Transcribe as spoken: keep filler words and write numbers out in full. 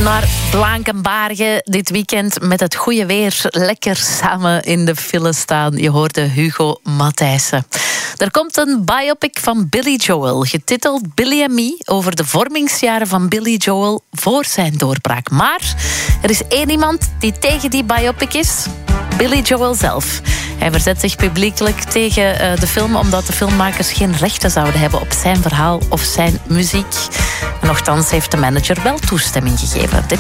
naar Blankenberge dit weekend met het goede weer. Lekker samen in de file staan. Je hoorde Hugo Matthijssen. Er komt een biopic van Billy Joel, getiteld Billy and Me, over de vormingsjaren van Billy Joel voor zijn doorbraak. Maar er is één iemand die tegen die biopic is. Billy Joel zelf. Hij verzet zich publiekelijk tegen uh, de film omdat de filmmakers geen rechten zouden hebben op zijn verhaal of zijn muziek. En nochtans heeft de manager wel toestemming gegeven. Dit